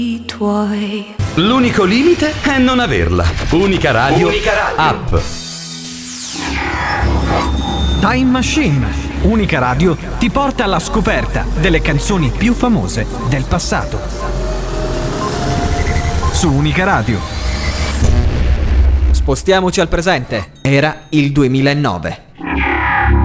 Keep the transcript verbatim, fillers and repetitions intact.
I tuoi. L'unico limite è non averla. Unica Radio, Unica Radio. App. Time Machine. Unica Radio ti porta alla scoperta delle canzoni più famose del passato. Su Unica Radio. Spostiamoci al presente. Era il duemilanove.